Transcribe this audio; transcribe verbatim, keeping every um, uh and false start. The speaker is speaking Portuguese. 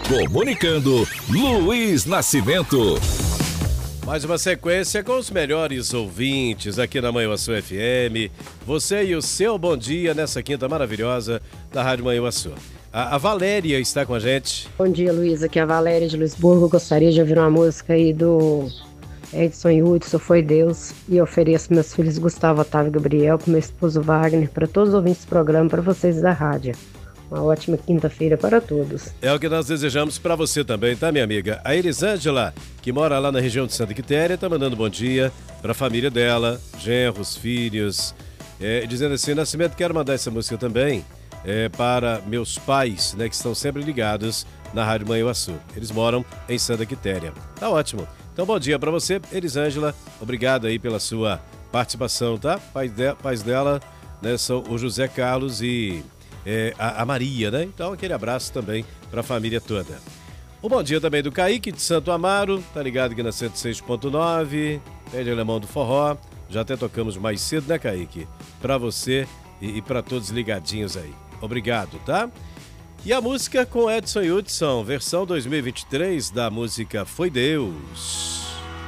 Comunicando, Luiz Nascimento. Mais uma sequência com os melhores ouvintes aqui na Manhuaçu F M. Você e o seu bom dia nessa quinta maravilhosa da Rádio Manhuaçu. A, a Valéria está com a gente. Bom dia, Luiz. Aqui é a Valéria de Luisburgo. Gostaria de ouvir uma música aí do Edson Hudson, Foi Deus. E ofereço meus filhos Gustavo, Otávio e Gabriel, para meu esposo Wagner, para todos os ouvintes do programa, para vocês da rádio. Uma ótima quinta-feira para todos. É o que nós desejamos para você também, tá, minha amiga? A Elisângela, que mora lá na região de Santa Quitéria, tá mandando bom dia para a família dela, genros, filhos, é, dizendo assim: Nascimento, quero mandar essa música também é, para meus pais, né, que estão sempre ligados na Rádio Manhuaçu. Eles moram em Santa Quitéria. Tá ótimo. Então, bom dia para você, Elisângela. Obrigado aí pela sua participação, tá? Pais, de, pais dela, né, são o José Carlos e É, a, a Maria, né? Então aquele abraço também para a família toda. O bom dia também do Kaique de Santo Amaro, tá ligado aqui na cento e seis ponto nove, pé de alemão do forró. Já até tocamos mais cedo, né, Kaique? Para você e, e para todos ligadinhos aí. Obrigado, tá? E a música com Edson Hudson, versão dois mil e vinte e três da música Foi Deus.